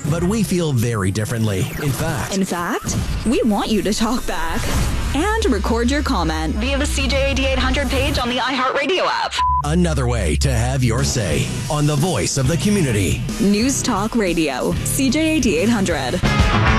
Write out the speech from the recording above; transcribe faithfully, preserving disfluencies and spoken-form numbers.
But we feel very differently. In fact, In fact, we want you to talk back and record your comment via the C J A D eight hundred page on the iHeartRadio app. another way to have your say on the voice of the community. News Talk Radio, C J A D eight hundred.